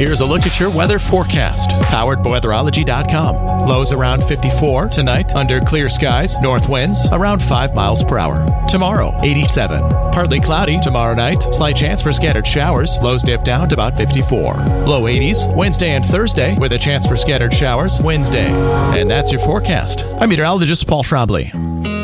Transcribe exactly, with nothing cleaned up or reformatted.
Here's a look at your weather forecast, powered by weatherology dot com. Lows around fifty-four tonight, under clear skies, north winds around five miles per hour. Tomorrow, eighty-seven. Partly cloudy tomorrow night, slight chance for scattered showers. Lows dip down to about fifty-four. Low eighties Wednesday and Thursday, with a chance for scattered showers Wednesday. And that's your forecast. I'm meteorologist Paul Schraubly.